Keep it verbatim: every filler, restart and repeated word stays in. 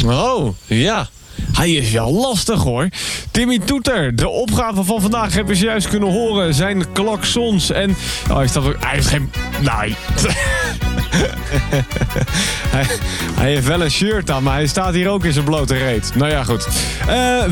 Oh, ja. Hij is wel lastig, hoor. Timmy Toeter, de opgave van vandaag hebben ze juist kunnen horen. Zijn klaksons en... Oh, hij, staat ook... hij heeft geen... Nee. hij, hij heeft wel een shirt aan, maar hij staat hier ook in zijn blote reet. Nou ja, goed. Uh,